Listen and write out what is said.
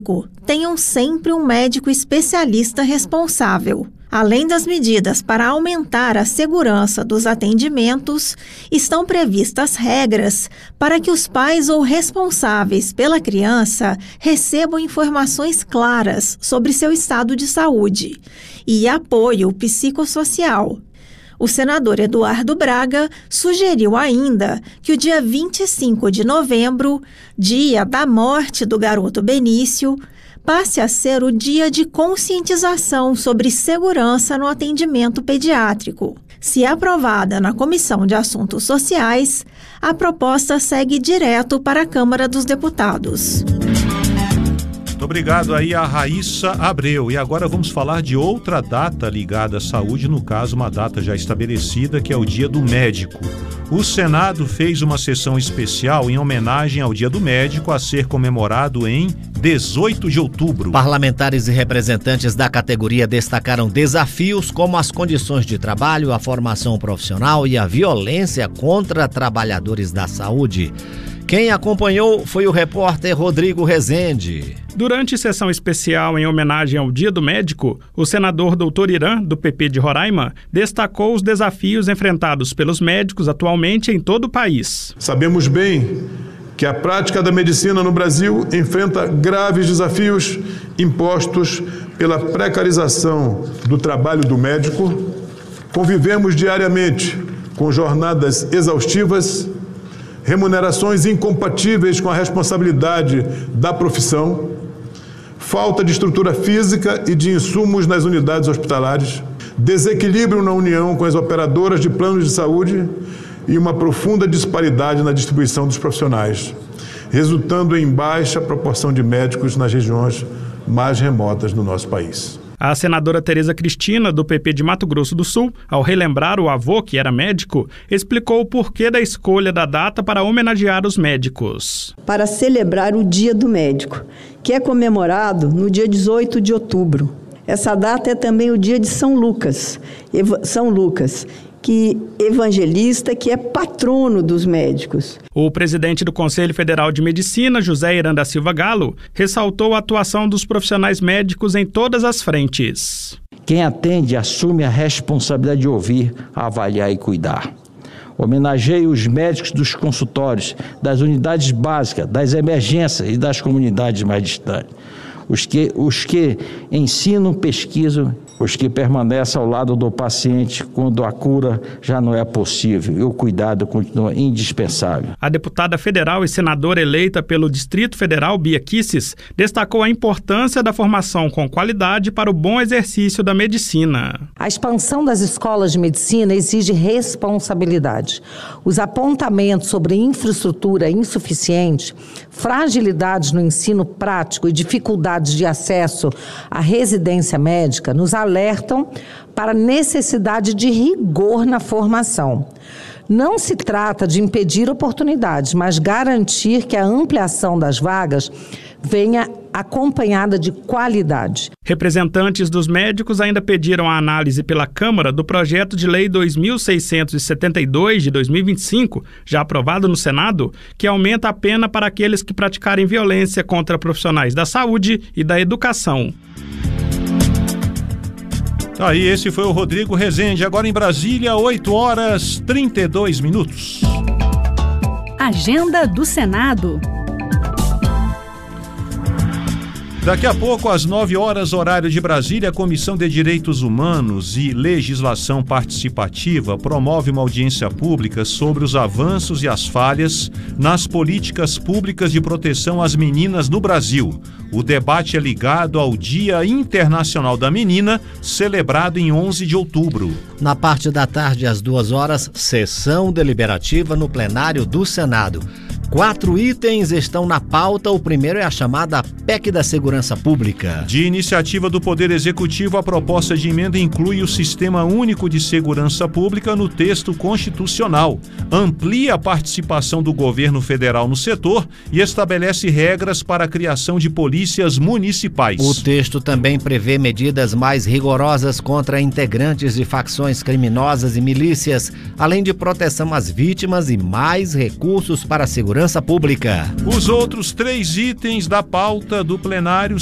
tenham sempre um médico especialista responsável. Além das medidas para aumentar a segurança dos atendimentos, estão previstas regras para que os pais ou responsáveis pela criança recebam informações claras sobre seu estado de saúde e apoio psicossocial. O senador Eduardo Braga sugeriu ainda que o dia 25 de novembro, dia da morte do garoto Benício, passe a ser o dia de conscientização sobre segurança no atendimento pediátrico. Se aprovada na Comissão de Assuntos Sociais, a proposta segue direto para a Câmara dos Deputados. Muito obrigado aí a Raíssa Abreu. E agora vamos falar de outra data ligada à saúde, no caso uma data já estabelecida, que é o Dia do Médico. O Senado fez uma sessão especial em homenagem ao Dia do Médico, a ser comemorado em 18 de outubro. Parlamentares e representantes da categoria destacaram desafios como as condições de trabalho, a formação profissional e a violência contra trabalhadores da saúde. Quem acompanhou foi o repórter Rodrigo Rezende. Durante sessão especial em homenagem ao Dia do Médico, o senador Dr. Irã, do PP de Roraima, destacou os desafios enfrentados pelos médicos atualmente em todo o país. Sabemos bem que a prática da medicina no Brasil enfrenta graves desafios impostos pela precarização do trabalho do médico. Convivemos diariamente com jornadas exaustivas, remunerações incompatíveis com a responsabilidade da profissão, falta de estrutura física e de insumos nas unidades hospitalares, desequilíbrio na união com as operadoras de planos de saúde e uma profunda disparidade na distribuição dos profissionais, resultando em baixa proporção de médicos nas regiões mais remotas do nosso país. A senadora Tereza Cristina, do PP de Mato Grosso do Sul, ao relembrar o avô, que era médico, explicou o porquê da escolha da data para homenagear os médicos. Para celebrar o Dia do Médico, que é comemorado no dia 18 de outubro. Essa data é também o dia de São Lucas, que evangelista, que é patrono dos médicos. O presidente do Conselho Federal de Medicina, José Irã da Silva Galo, ressaltou a atuação dos profissionais médicos em todas as frentes. Quem atende assume a responsabilidade de ouvir, avaliar e cuidar. Homenageie os médicos dos consultórios, das unidades básicas, das emergências e das comunidades mais distantes. Os que ensinam, pesquisam, os que permanecem ao lado do paciente quando a cura já não é possível e o cuidado continua indispensável. A deputada federal e senadora eleita pelo Distrito Federal, Bia Kicis, destacou a importância da formação com qualidade para o bom exercício da medicina. A expansão das escolas de medicina exige responsabilidade. Os apontamentos sobre infraestrutura insuficiente, fragilidades no ensino prático e dificuldades de acesso à residência médica nos alertam para a necessidade de rigor na formação. Não se trata de impedir oportunidades, mas garantir que a ampliação das vagas venha acompanhada de qualidade. Representantes dos médicos ainda pediram a análise pela Câmara do projeto de lei 2.672 de 2025, já aprovado no Senado, que aumenta a pena para aqueles que praticarem violência contra profissionais da saúde e da educação. Aí, esse foi o Rodrigo Rezende. Agora em Brasília, 8h32. Agenda do Senado. Daqui a pouco, às 9h, horário de Brasília, a Comissão de Direitos Humanos e Legislação Participativa promove uma audiência pública sobre os avanços e as falhas nas políticas públicas de proteção às meninas no Brasil. O debate é ligado ao Dia Internacional da Menina, celebrado em 11 de outubro. Na parte da tarde, às 2h, sessão deliberativa no plenário do Senado. 4 itens estão na pauta. O primeiro é a chamada PEC da Segurança Pública. De iniciativa do Poder Executivo, a proposta de emenda inclui o Sistema Único de Segurança Pública no texto constitucional, amplia a participação do governo federal no setor e estabelece regras para a criação de polícias municipais. O texto também prevê medidas mais rigorosas contra integrantes de facções criminosas e milícias, além de proteção às vítimas e mais recursos para a segurança Segurança Pública. Os outros 3 itens da pauta do plenário